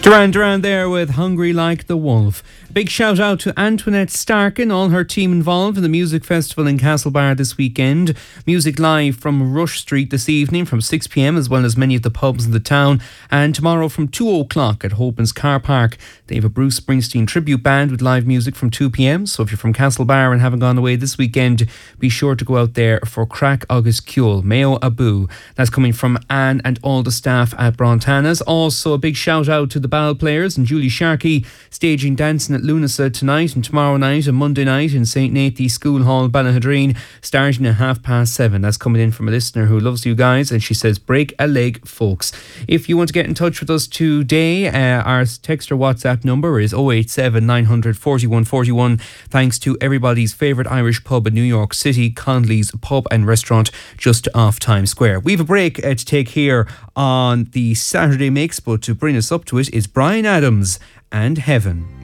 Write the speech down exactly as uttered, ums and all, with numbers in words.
Duran Duran there with Hungry Like the Wolf. Big shout out to Antoinette Stark and all her team involved in the music festival in Castlebar this weekend. Music live from Rush Street this evening from six p.m, as well as many of the pubs in the town. And tomorrow from two o'clock at Hoban's Car Park, they have a Bruce Springsteen tribute band with live music from two p.m. So if you're from Castlebar and haven't gone away this weekend, be sure to go out there for Crack August Cule, Mayo Abu. That's coming from Anne and all the staff at Brontanas. Also a big shout out to the ball players and Julie Sharkey staging dancing at Lunasa tonight and tomorrow night and Monday night in Saint Nathan's School Hall, Ballahadreen, starting at half past seven. That's coming in from a listener who loves you guys, and she says, break a leg, folks. If you want to get in touch with us today, uh, our text or WhatsApp number is oh eight seven, nine hundred, forty-one forty-one. Thanks to everybody's favourite Irish pub in New York City, Conley's Pub and Restaurant, just off Times Square. We have a break uh, to take here on the Saturday Mix, but to bring us up to it is Bryan Adams and Heaven.